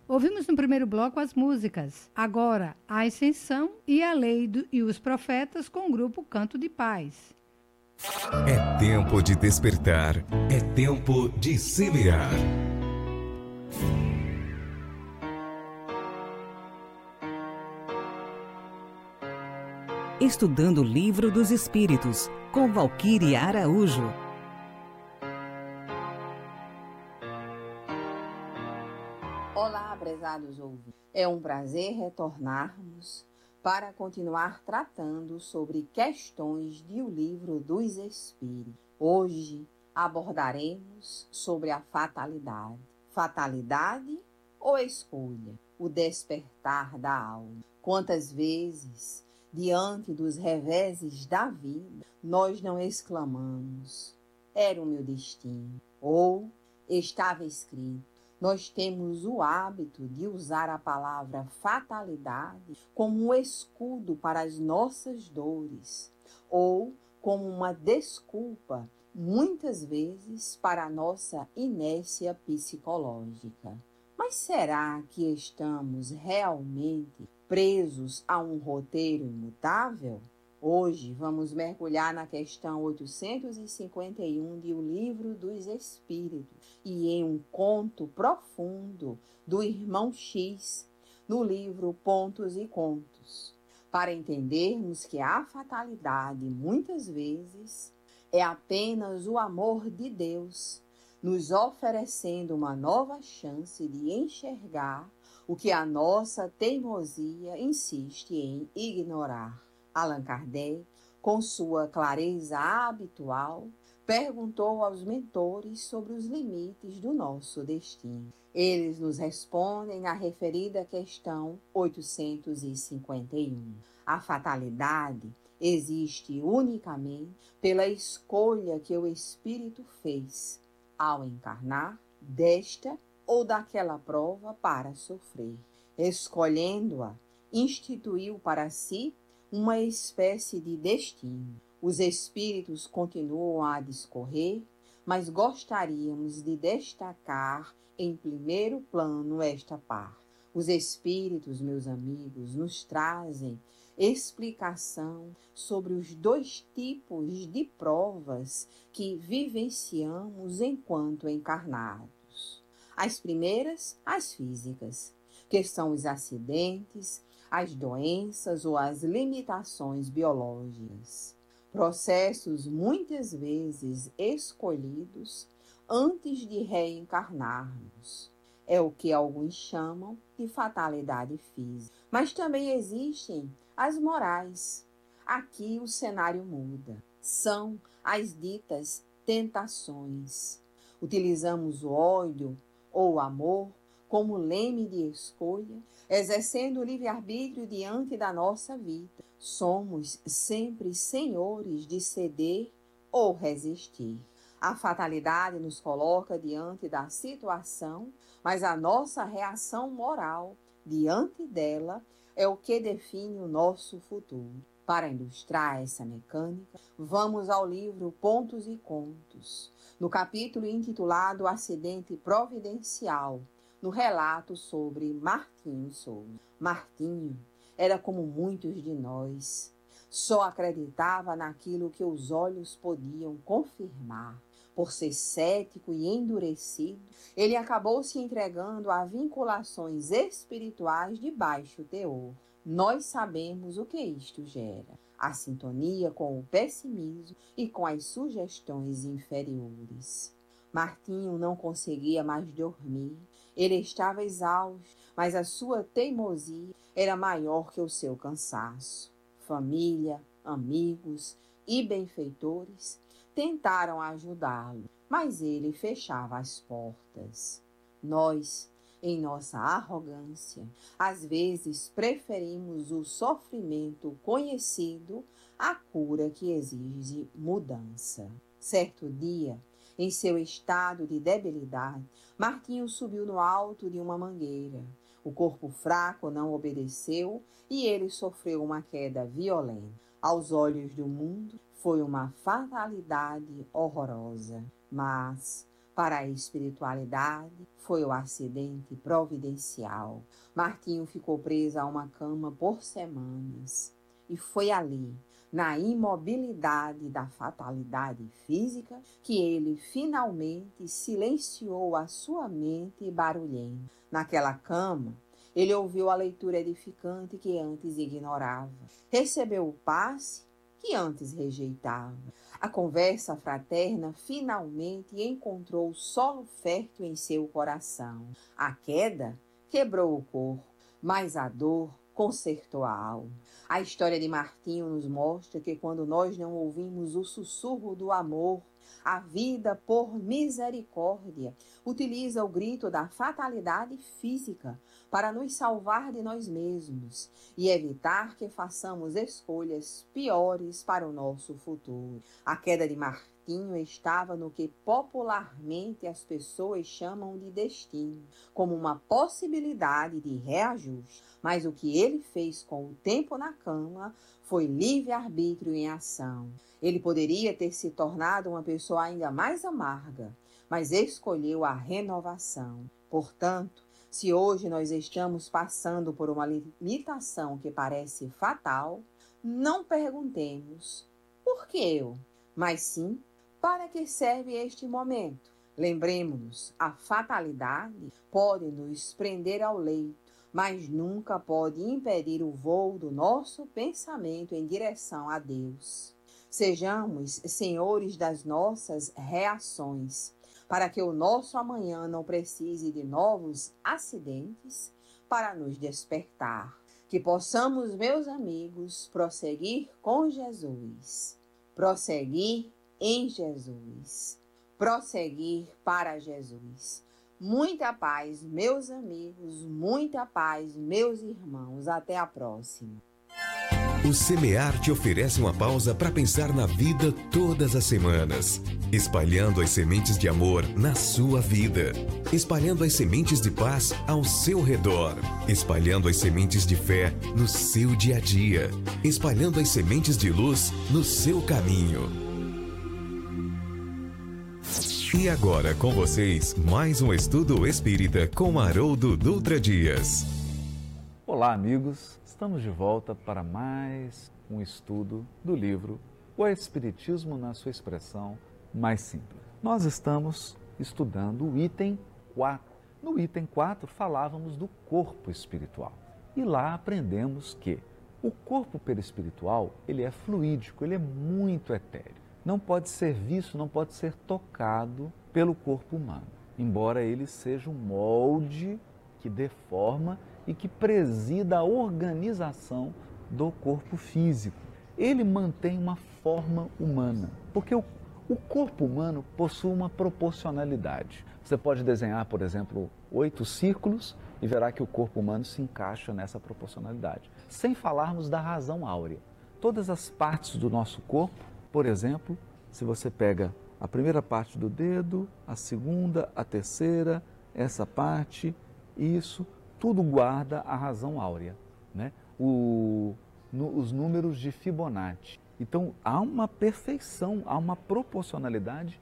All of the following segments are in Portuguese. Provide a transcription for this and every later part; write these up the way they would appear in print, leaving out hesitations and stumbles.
Ouvimos no primeiro bloco as músicas Agora, a Ascensão e a Lei e os Profetas com o grupo Canto de Paz. É tempo de despertar, é tempo de semear. Estudando o Livro dos Espíritos, com Valquíria Araújo. Olá, prezados ouvintes. É um prazer retornarmos para continuar tratando sobre questões do Livro dos Espíritos. Hoje abordaremos sobre a fatalidade. Fatalidade ou escolha? O despertar da alma. Quantas vezes, diante dos reveses da vida, nós não exclamamos: era o meu destino, ou estava escrito. Nós temos o hábito de usar a palavra fatalidade como um escudo para as nossas dores, ou como uma desculpa, muitas vezes, para a nossa inércia psicológica. Mas será que estamos realmente presos a um roteiro imutável? Hoje vamos mergulhar na questão 851 de O Livro dos Espíritos e em um conto profundo do Irmão X, no livro Pontos e Contos, para entendermos que a fatalidade, muitas vezes, é apenas o amor de Deus nos oferecendo uma nova chance de enxergar o que a nossa teimosia insiste em ignorar. Allan Kardec, com sua clareza habitual, perguntou aos mentores sobre os limites do nosso destino. Eles nos respondem na referida questão 851. A fatalidade existe unicamente pela escolha que o espírito fez ao encarnar desta ou daquela prova para sofrer. Escolhendo-a, instituiu para si uma espécie de destino. Os espíritos continuam a discorrer, mas gostaríamos de destacar em primeiro plano esta parte. Os espíritos, meus amigos, nos trazem explicação sobre os dois tipos de provas que vivenciamos enquanto encarnados. As primeiras, as físicas, que são os acidentes, as doenças ou as limitações biológicas. Processos muitas vezes escolhidos antes de reencarnarmos. É o que alguns chamam de fatalidade física. Mas também existem as morais. Aqui o cenário muda. São as ditas tentações. Utilizamos o ódio ou o amor como leme de escolha, exercendo o livre-arbítrio diante da nossa vida. Somos sempre senhores de ceder ou resistir. A fatalidade nos coloca diante da situação, mas a nossa reação moral diante dela é o que define o nosso futuro. Para ilustrar essa mecânica, vamos ao livro Pontos e Contos, no capítulo intitulado Acidente Providencial, no relato sobre Martinho Souza. Martinho era como muitos de nós, só acreditava naquilo que os olhos podiam confirmar. Por ser cético e endurecido, ele acabou se entregando a vinculações espirituais de baixo teor. Nós sabemos o que isto gera: a sintonia com o pessimismo e com as sugestões inferiores. Martinho não conseguia mais dormir. Ele estava exausto, mas a sua teimosia era maior que o seu cansaço. Família, amigos e benfeitores tentaram ajudá-lo, mas ele fechava as portas. Nós, em nossa arrogância, às vezes preferimos o sofrimento conhecido à cura que exige mudança. Certo dia, em seu estado de debilidade, Martinho subiu no alto de uma mangueira. O corpo fraco não obedeceu e ele sofreu uma queda violenta. Aos olhos do mundo, foi uma fatalidade horrorosa. Mas, Para a espiritualidade, foi o acidente providencial. Martinho ficou preso a uma cama por semanas. E foi ali, na imobilidade da fatalidade física, que ele finalmente silenciou a sua mente barulhenta. Naquela cama, ele ouviu a leitura edificante que antes ignorava. Recebeu o passe que antes rejeitava. A conversa fraterna finalmente encontrou solo fértil em seu coração. A queda quebrou o corpo, mas a dor consertou a alma. A história de Martinho nos mostra que quando nós não ouvimos o sussurro do amor, a vida, por misericórdia, utiliza o grito da fatalidade física para nos salvar de nós mesmos e evitar que façamos escolhas piores para o nosso futuro. A queda de Martinho estava no que popularmente as pessoas chamam de destino, como uma possibilidade de reajuste. Mas o que ele fez com o tempo na cama foi livre-arbítrio em ação. Ele poderia ter se tornado uma pessoa ainda mais amarga, mas escolheu a renovação. Portanto, se hoje nós estamos passando por uma limitação que parece fatal, não perguntemos por que eu, mas sim para que serve este momento. Lembremos-nos, a fatalidade pode nos prender ao leito, mas nunca pode impedir o voo do nosso pensamento em direção a Deus. Sejamos senhores das nossas reações, para que o nosso amanhã não precise de novos acidentes para nos despertar. Que possamos, meus amigos, prosseguir com Jesus, prosseguir em Jesus, prosseguir para Jesus. Muita paz, meus amigos, muita paz, meus irmãos. Até a próxima. O Semear te oferece uma pausa para pensar na vida todas as semanas, espalhando as sementes de amor na sua vida, espalhando as sementes de paz ao seu redor, espalhando as sementes de fé no seu dia a dia, espalhando as sementes de luz no seu caminho. E agora com vocês, mais um estudo espírita com Haroldo Dutra Dias. Olá, amigos. Estamos de volta para mais um estudo do livro O Espiritismo na sua expressão mais simples. Nós estamos estudando o item 4. No item 4 falávamos do corpo espiritual. E lá aprendemos que o corpo perispiritual, ele é fluídico, ele é muito etéreo. Não pode ser visto, não pode ser tocado pelo corpo humano, embora ele seja um molde que deforma e que presida a organização do corpo físico. Ele mantém uma forma humana, porque o corpo humano possui uma proporcionalidade. Você pode desenhar, por exemplo, 8 círculos e verá que o corpo humano se encaixa nessa proporcionalidade. Sem falarmos da razão áurea. Todas as partes do nosso corpo, por exemplo, se você pega a primeira parte do dedo, a segunda, a terceira, essa parte, isso, tudo guarda a razão áurea, né? Os números de Fibonacci. Então, há uma perfeição, há uma proporcionalidade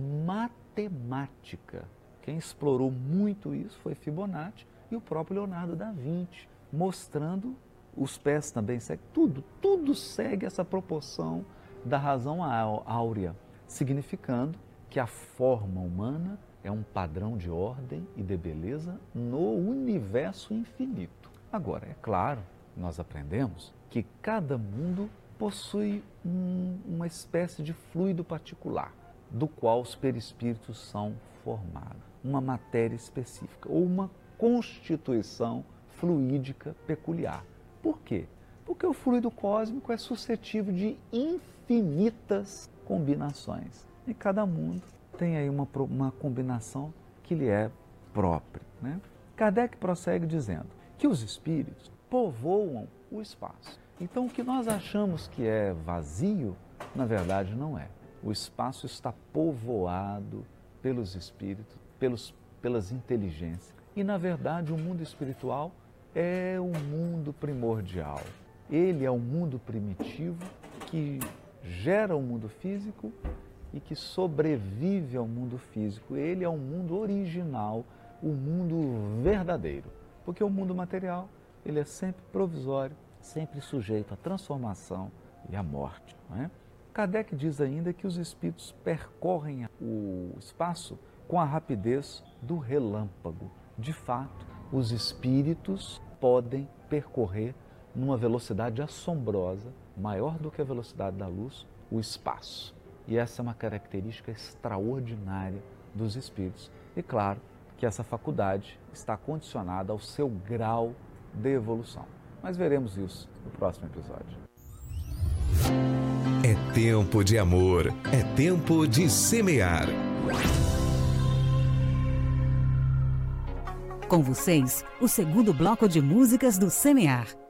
matemática. Quem explorou muito isso foi Fibonacci e o próprio Leonardo da Vinci, mostrando os pés também seguem, tudo segue essa proporção da razão áurea, significando que a forma humana é um padrão de ordem e de beleza no universo infinito. Agora, é claro, nós aprendemos que cada mundo possui uma espécie de fluido particular, do qual os perispíritos são formados, uma matéria específica ou uma constituição fluídica peculiar. Por quê? Porque o fluido cósmico é suscetível de infinitas combinações. E cada mundo tem aí uma combinação que lhe é própria, né? Kardec prossegue dizendo que os espíritos povoam o espaço. Então, o que nós achamos que é vazio, na verdade não é. O espaço está povoado pelos espíritos, pelas inteligências. E, na verdade, o mundo espiritual é o mundo primordial. Ele é o mundo primitivo que gera o mundo físico e que sobrevive ao mundo físico. Ele é o mundo original, o mundo verdadeiro. Porque o mundo material, ele é sempre provisório, sempre sujeito à transformação e à morte. Não é? Kardec diz ainda que os espíritos percorrem o espaço com a rapidez do relâmpago. De fato, os espíritos podem percorrer numa velocidade assombrosa, maior do que a velocidade da luz, o espaço. E essa é uma característica extraordinária dos espíritos. E claro que essa faculdade está condicionada ao seu grau de evolução. Mas veremos isso no próximo episódio. É tempo de amor, é tempo de semear. Com vocês, o segundo bloco de músicas do Semear.